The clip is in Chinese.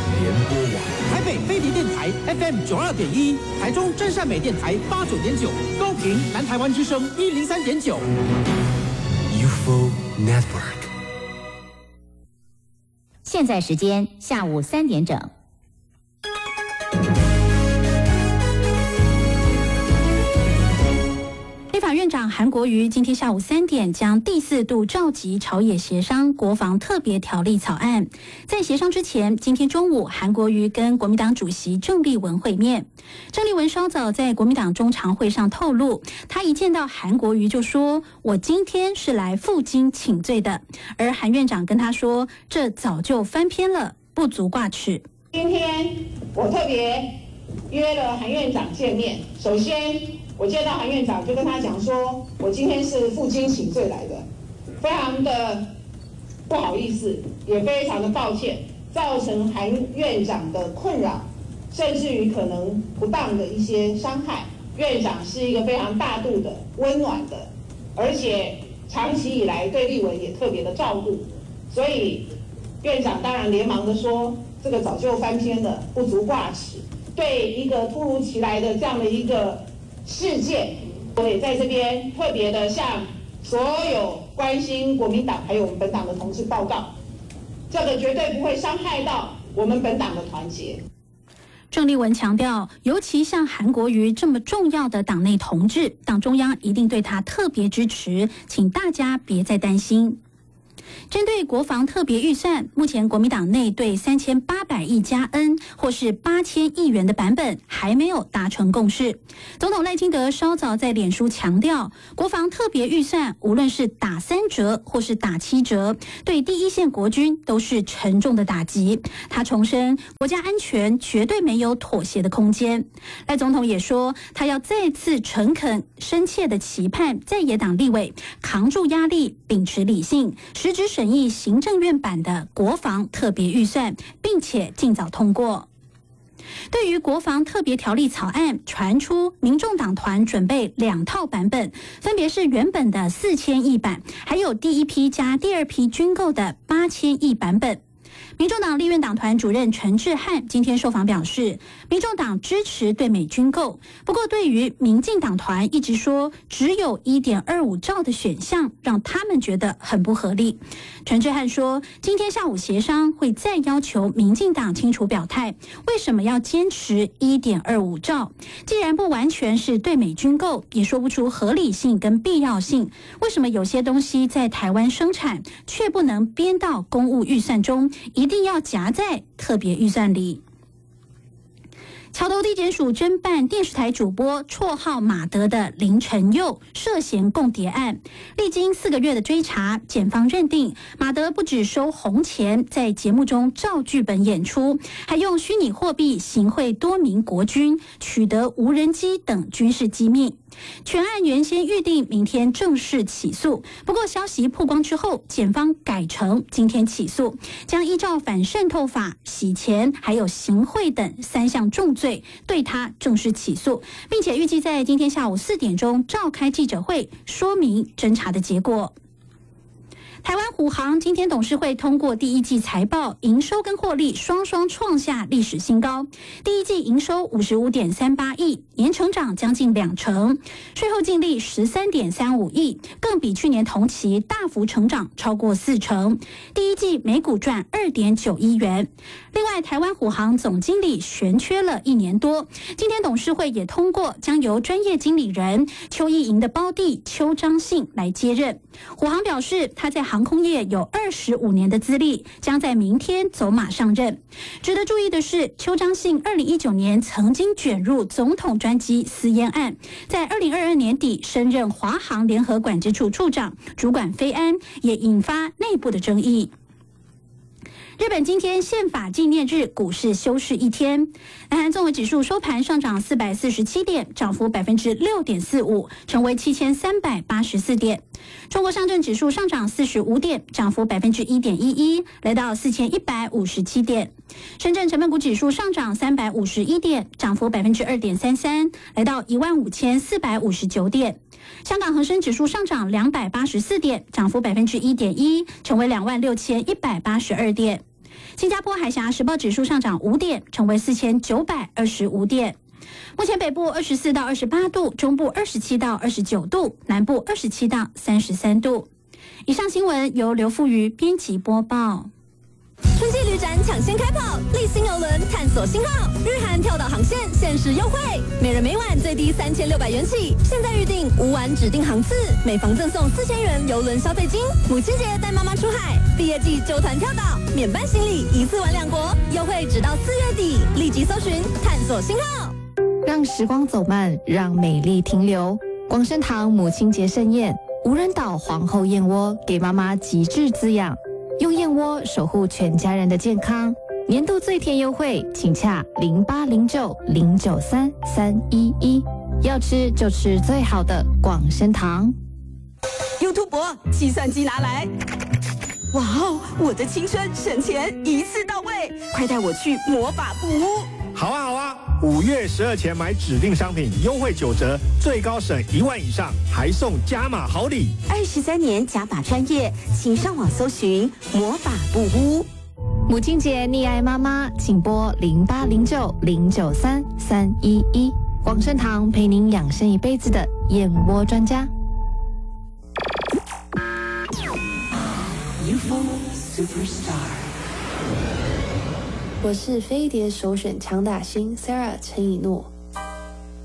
联播网， 台北飞碟电台 FM 92.1，台中真善美电台89.9，高屏南台湾之声103.9。 UFO Network。 现在时间下午3点整。 立法院长韩国瑜今天下午3点将第4度召集朝野协商国防特别条例草案。在协商之前，今天中午韩国瑜跟国民党主席郑丽文会面。郑丽文稍早在国民党中常会上透露，他一见到韩国瑜就说：“我今天是来负荆请罪的。”而韩院长跟他说：“这早就翻篇了，不足挂齿。” 今天我特别约了韩院长见面，首先我见到韩院长就跟他讲说，我今天是负荆请罪来的，非常的不好意思，也非常的抱歉，造成韩院长的困扰，甚至于可能不当的一些伤害。院长是一个非常大度的、温暖的，而且长期以来对立文也特别的照顾，所以院长当然连忙的说，这个早就翻篇了，不足挂齿。对一个突如其来的这样的一个事件，我也在这边特别的向所有关心国民党还有我们本党的同志报告，这个绝对不会伤害到我们本党的团结。 郑丽文强调，尤其像韩国瑜这么重要的党内同志，党中央一定对他特别支持，请大家别再担心。针对国防特别预算，目前国民党内对3800亿加 N 或是8000亿元的版本还没有达成共识。总统赖清德稍早在脸书强调，国防特别预算无论是打3折或是打7折，对第一线国军都是沉重的打击。他重申，国家安全绝对没有妥协的空间。赖总统也说，他要再次诚恳深切的期盼在野党立委扛住压力，秉持理性，实质审议行政院版的国防特别预算，并且尽早通过。对于国防特别条例草案，传出民众党团准备2套版本，分别是原本的4000亿版，还有第一批加第二批军购的8000亿版本。民众党立院党团主任陈志汉今天受访表示，民众党支持对美军购，不过对于民进党团一直说只有1.25兆的选项，让他们觉得很不合理。陈志汉说，今天下午协商会再要求民进党清楚表态，为什么要坚持1.25兆？既然不完全是对美军购，也说不出合理性跟必要性，为什么有些东西在台湾生产，却不能编到公务预算中，一定要夹在特别预算里？桥头地检署侦办电视台主播绰号马德的林承佑涉嫌共谍案，历经4个月的追查，检方认定马德不只收红钱，在节目中照剧本演出，还用虚拟货币行贿多名国军，取得无人机等军事机密。全案原先预定明天正式起诉，不过消息曝光之后，检方改成今天起诉，将依照反渗透法、洗钱还有行贿等3项重罪对他正式起诉，并且预计在今天下午4点钟召开记者会，说明侦查的结果。台湾虎航今天董事会通过第一季财报，营收跟获利双双创下历史新高。第一季营收55.38亿，年成长将近2%，税后净利13.35亿，更比去年同期大幅成长超过4%。第一季每股赚2.9亿元。另外，台湾虎航总经理悬缺了1年多，今天董事会也通过将由专业经理人邱意莹的胞弟邱章信来接任。虎航表示，他在航空业有25年的资历，将在明天走马上任。值得注意的是，邱章信2019年曾经卷入总统专机私烟案，在2022年底升任华航联合管制处处长，主管飞安，也引发内部的争议。日本今天宪法纪念日，股市休市1天。南韩综合指数收盘上涨447点，涨幅6.45%，成为7384点。中国上证指数上涨45点，涨幅1.11%，来到4157点。深圳成分股指数上涨351点，涨幅2.33%，来到15459点。香港恒生指数上涨284点，涨幅1.1%，成为26182点。 新加坡海峡时报指数上涨5点，成为4925点。目前北部24到28度，中部27到29度，南部27到33度。以上新闻由刘富瑜编辑播报。 春季旅展抢先开跑，立新邮轮探索新号，日韩跳岛航线限时优惠，每人每晚最低3600元起，现在预定无晚指定航次，每房赠送4000元邮轮消费金。母亲节带妈妈出海，毕业季揪团跳岛，免办行李一次玩2国，优惠直到4月底，立即搜寻探索新号。 让时光走慢，让美丽停留。广生堂母亲节盛宴，无人岛皇后燕窝给妈妈极致滋养。用燕窝守护全家人的健康，年度最甜优惠，请洽0809093311。要吃就吃最好的广生堂。 YouTube 计算机拿来！哇哦，我的青春省钱一次到位，快带我去魔法布屋！ 好啊好啊，5月12前买指定商品优惠9折，最高省1万以上，还送加码好礼。 23年加码专业，请上网搜寻魔法布屋。 母亲节溺爱妈妈，请拨0809093311。广生堂陪您养生一辈子的燕窝专家。 UFO Superstar。 我是飞碟首选强打星 Sarah 陈以诺。